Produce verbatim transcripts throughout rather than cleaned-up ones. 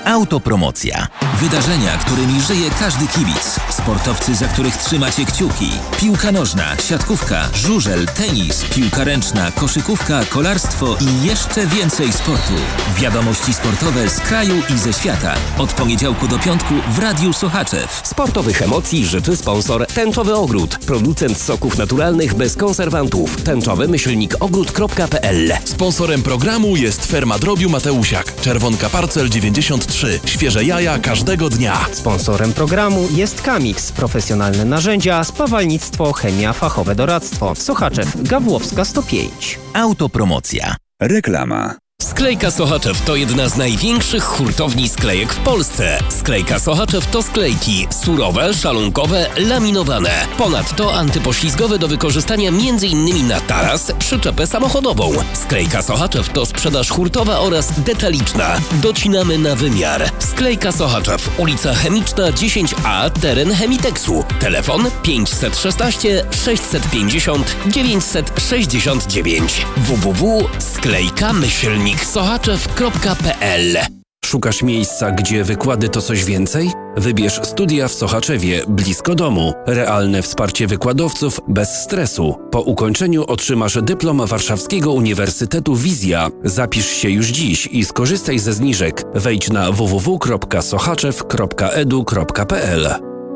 Autopromocja. Wydarzenia, którymi żyje każdy kibic. Sportowcy, za których trzymacie kciuki. Piłka nożna, siatkówka, żużel, tenis, piłka ręczna, koszykówka, kolarstwo i jeszcze więcej sportu. Wiadomości sportowe z kraju i ze świata. Od poniedziałku do piątku w Radiu Sochaczew. Sportowych emocji życzy sponsor Tęczowy Ogród. Producent soków naturalnych bez konserwantów. Tęczowy myślnik ogród kropka p l. Sponsorem programu jest Ferma Drobiu Mateusiak. Czerwonka Parcel dziewięćdziesiąt trzy. Świeże jaja każdego dnia. Sponsorem programu jest Kamix. Profesjonalne narzędzia, spawalnictwo, chemia, fachowe doradztwo. Sochaczew, Gawłowska sto pięć. Autopromocja. Reklama. Sklejka Sochaczew to jedna z największych hurtowni sklejek w Polsce. Sklejka Sochaczew to sklejki surowe, szalunkowe, laminowane. Ponadto antypoślizgowe do wykorzystania między innymi na taras, przyczepę samochodową. Sklejka Sochaczew to sprzedaż hurtowa oraz detaliczna. Docinamy na wymiar. Sklejka Sochaczew, ulica Chemiczna dziesięć A, teren Chemiteksu. Telefon pięć jeden sześć sześć pięć zero dziewięć sześć dziewięć. w w w kropka sklejka myślnik sochaczew kropka p l. Szukasz miejsca, gdzie wykłady to coś więcej? Wybierz studia w Sochaczewie, blisko domu. Realne wsparcie wykładowców bez stresu. Po ukończeniu otrzymasz dyplom Warszawskiego Uniwersytetu Wizja. Zapisz się już dziś i skorzystaj ze zniżek. Wejdź na w w w kropka sochaczew kropka e d u kropka p l.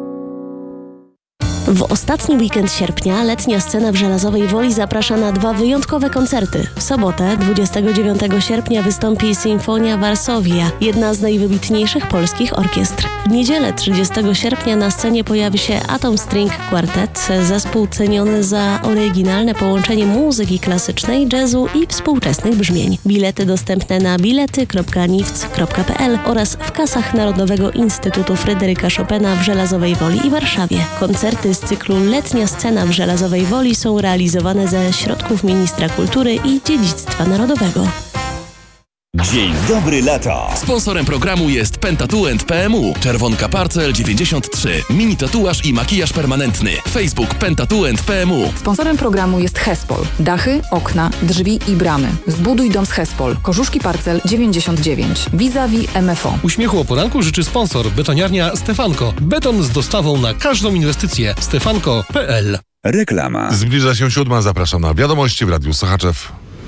W ostatni weekend sierpnia letnia scena w Żelazowej Woli zaprasza na dwa wyjątkowe koncerty. W sobotę, dwudziestego dziewiątego sierpnia, wystąpi Symfonia Varsovia, jedna z najwybitniejszych polskich orkiestr. W niedzielę, trzydziestego sierpnia, na scenie pojawi się Atom String Quartet, zespół ceniony za oryginalne połączenie muzyki klasycznej, jazzu i współczesnych brzmień. Bilety dostępne na bilety kropka niwc kropka p l oraz w kasach Narodowego Instytutu Fryderyka Chopina w Żelazowej Woli i Warszawie. Koncerty z cyklu Letnia Scena w Żelazowej Woli są realizowane ze środków Ministra Kultury i Dziedzictwa Narodowego. Dzień dobry lata. Sponsorem programu jest Pentatuent kropka p m u. Czerwonka Parcel dziewięćdziesiąt trzy. Mini tatuaż i makijaż permanentny. Facebook Pentatuent kropka p m u. Sponsorem programu jest Hespol. Dachy, okna, drzwi i bramy. Zbuduj dom z Hespol. Korzuszki Parcel dziewięćdziesiąt dziewięć. Vis-a-vis M F O. Uśmiechu o poranku życzy sponsor Betoniarnia Stefanko. Beton z dostawą na każdą inwestycję. stefanko kropka p l. Reklama. Zbliża się siódma. Zapraszam na wiadomości w Radiu Sochaczew.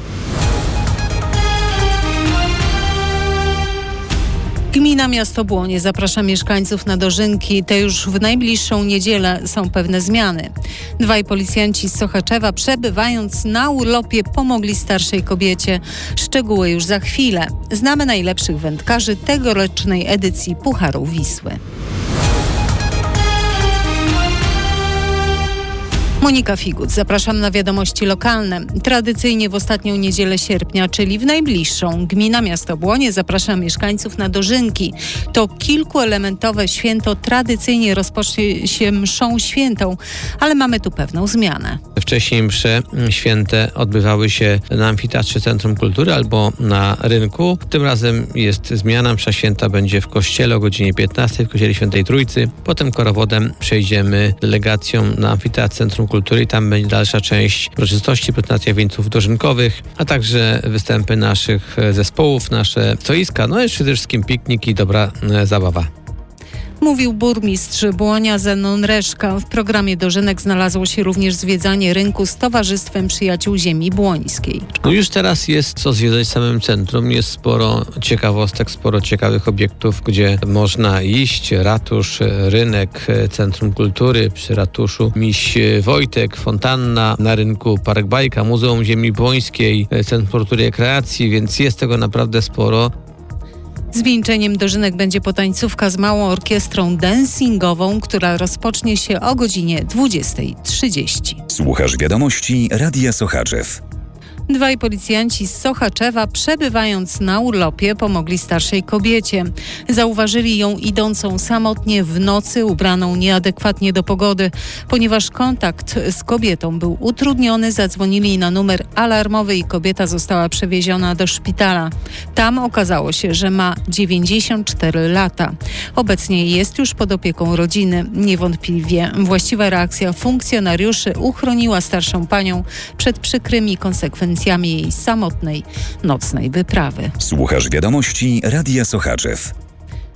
Gmina Miastobłonie zaprasza mieszkańców na dożynki. Te już w najbliższą niedzielę są pewne zmiany. Dwaj policjanci z Sochaczewa, przebywając na urlopie, pomogli starszej kobiecie. Szczegóły już za chwilę. Znamy najlepszych wędkarzy tegorocznej edycji Pucharu Wisły. Monika Figut, zapraszam na wiadomości lokalne. Tradycyjnie w ostatnią niedzielę sierpnia, czyli w najbliższą, gmina Miastobłonie zaprasza mieszkańców na dożynki. To kilkuelementowe święto tradycyjnie rozpocznie się mszą świętą, ale mamy tu pewną zmianę. Wcześniej msze święte odbywały się na amfiteatrze Centrum Kultury albo na rynku. Tym razem jest zmiana. Msza święta będzie w kościele o godzinie piętnastej w kościele Świętej Trójcy. Potem korowodem przejdziemy delegacją na amfiteatr Centrum Kultury i tam będzie dalsza część uroczystości, prezentacja wieńców dożynkowych, a także występy naszych zespołów, nasze stoiska, no i przede wszystkim piknik i dobra zabawa. Mówił burmistrz Błonia Zenon Reszka. W programie dożynek znalazło się również zwiedzanie rynku z Towarzystwem Przyjaciół Ziemi Błońskiej. No już teraz jest co zwiedzać w samym centrum. Jest sporo ciekawostek, sporo ciekawych obiektów, gdzie można iść. Ratusz, rynek, Centrum Kultury, przy ratuszu Miś Wojtek, fontanna, na rynku Park Bajka, Muzeum Ziemi Błońskiej, Centrum Kultury i Rekreacji, więc jest tego naprawdę sporo. Zwieńczeniem dożynek będzie potańcówka z małą orkiestrą dancingową, która rozpocznie się o godzinie dwudziestej trzydzieści. Słuchasz wiadomości Radia Sochaczew. Dwaj policjanci z Sochaczewa, przebywając na urlopie, pomogli starszej kobiecie. Zauważyli ją idącą samotnie w nocy, ubraną nieadekwatnie do pogody. Ponieważ kontakt z kobietą był utrudniony, zadzwonili na numer alarmowy i kobieta została przewieziona do szpitala. Tam okazało się, że ma dziewięćdziesiąt cztery lata. Obecnie jest już pod opieką rodziny. Niewątpliwie właściwa reakcja funkcjonariuszy uchroniła starszą panią przed przykrymi konsekwencjami jej samotnej, nocnej wyprawy. Słuchasz wiadomości Radia Sochaczew.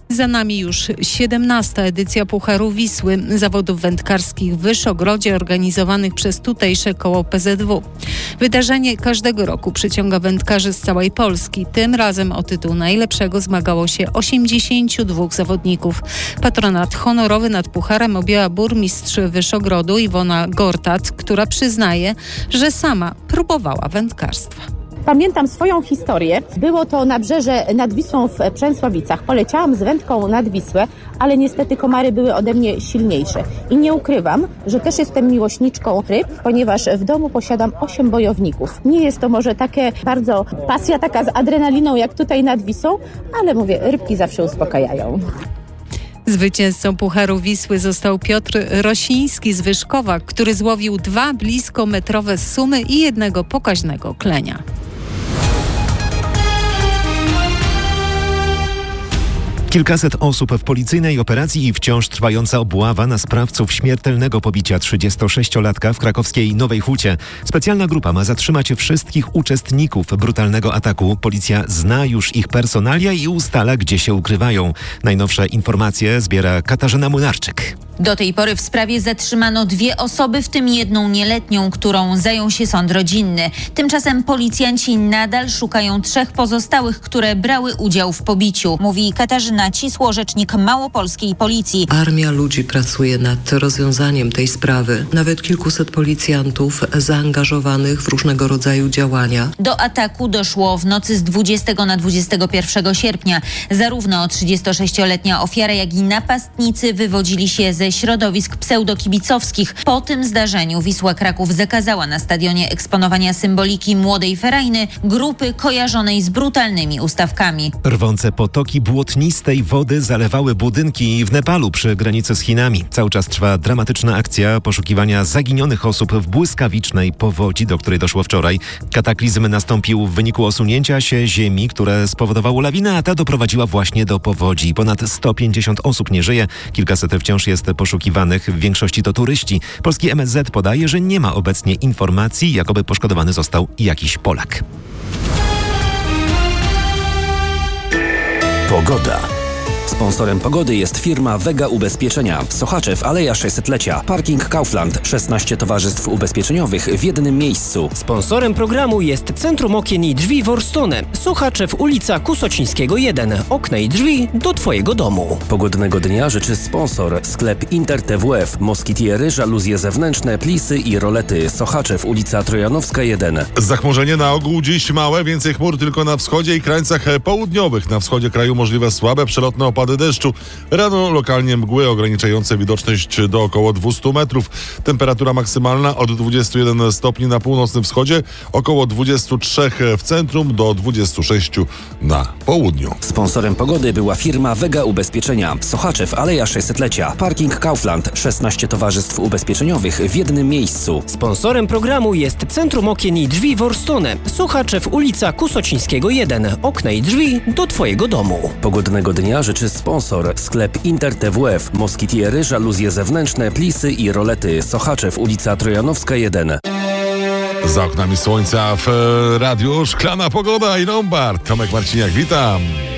Za nami już siedemnasta edycja Pucharu Wisły, zawodów wędkarskich w Wyszogrodzie organizowanych przez tutejsze koło P Z W. Wydarzenie każdego roku przyciąga wędkarzy z całej Polski. Tym razem o tytuł najlepszego zmagało się osiemdziesięciu dwóch zawodników. Patronat honorowy nad Pucharem objęła burmistrz Wyszogrodu Iwona Gortat, która przyznaje, że sama próbowała wędkarstwa. Pamiętam swoją historię. Było to nabrzeże nad Wisłą w Przęsławicach. Poleciałam z wędką nad Wisłę, ale niestety komary były ode mnie silniejsze. I nie ukrywam, że też jestem miłośniczką ryb, ponieważ w domu posiadam osiem bojowników. Nie jest to może takie bardzo pasja taka z adrenaliną jak tutaj nad Wisłą, ale mówię, rybki zawsze uspokajają. Zwycięzcą Pucharu Wisły został Piotr Rosiński z Wyszkowa, który złowił dwa blisko metrowe sumy i jednego pokaźnego klenia. Kilkaset osób w policyjnej operacji i wciąż trwająca obława na sprawców śmiertelnego pobicia trzydziestosześciolatka w krakowskiej Nowej Hucie. Specjalna grupa ma zatrzymać wszystkich uczestników brutalnego ataku. Policja zna już ich personalia i ustala, gdzie się ukrywają. Najnowsze informacje zbiera Katarzyna Młynarczyk. Do tej pory w sprawie zatrzymano dwie osoby, w tym jedną nieletnią, którą zajął się sąd rodzinny. Tymczasem policjanci nadal szukają trzech pozostałych, które brały udział w pobiciu, mówi Katarzyna Cisło, rzecznik małopolskiej policji. Armia ludzi pracuje nad rozwiązaniem tej sprawy. Nawet kilkuset policjantów zaangażowanych w różnego rodzaju działania. Do ataku doszło w nocy z dwudziestego na dwudziestego pierwszego sierpnia. Zarówno trzydziestosześcioletnia ofiara, jak i napastnicy wywodzili się ze środowisk pseudokibicowskich. Po tym zdarzeniu Wisła Kraków zakazała na stadionie eksponowania symboliki młodej ferajny grupy kojarzonej z brutalnymi ustawkami. Rwące potoki błotnistej wody zalewały budynki w Nepalu przy granicy z Chinami. Cały czas trwa dramatyczna akcja poszukiwania zaginionych osób w błyskawicznej powodzi, do której doszło wczoraj. Kataklizm nastąpił w wyniku osunięcia się ziemi, które spowodowało lawinę, a ta doprowadziła właśnie do powodzi. Ponad sto pięćdziesiąt osób nie żyje, kilkaset wciąż jest poszukiwanych, w większości to turyści. Polski M S Z podaje, że nie ma obecnie informacji, jakoby poszkodowany został jakiś Polak. Pogoda. Sponsorem pogody jest firma Vega Ubezpieczenia. Sochaczew, Aleja sześćsetlecia. Parking Kaufland. szesnaście towarzystw ubezpieczeniowych w jednym miejscu. Sponsorem programu jest Centrum Okien i Drzwi Worstone. Sochaczew, ulica Kusocińskiego jeden. Okna i drzwi do Twojego domu. Pogodnego dnia życzy sponsor. Sklep Inter T W F. Moskitiery, żaluzje zewnętrzne, plisy i rolety. Sochaczew, ulica Trojanowska jeden. Zachmurzenie na ogół dziś małe, więcej chmur tylko na wschodzie i krańcach południowych. Na wschodzie kraju możliwe słabe, przelotne opady deszczu. Rano lokalnie mgły ograniczające widoczność do około dwieście metrów. Temperatura maksymalna od dwudziestu jeden stopni na północnym wschodzie, około dwudziestu trzech w centrum do dwudziestu sześciu na południu. Sponsorem pogody była firma Vega Ubezpieczenia. Sochaczew, Aleja sześćsetlecia. Parking Kaufland. szesnaście towarzystw ubezpieczeniowych w jednym miejscu. Sponsorem programu jest Centrum Okien i Drzwi Worstone. Sochaczew, ulica Kusocińskiego jeden. Okna i drzwi do Twojego domu. Pogodnego dnia życzy sponsor. Sklep Inter T W F. Moskitiery, żaluzje zewnętrzne, plisy i rolety. Sochaczew, ulica Trojanowska jeden. Za oknami słońca w radiu szklana pogoda i Lombard. Tomek Marciniak, witam.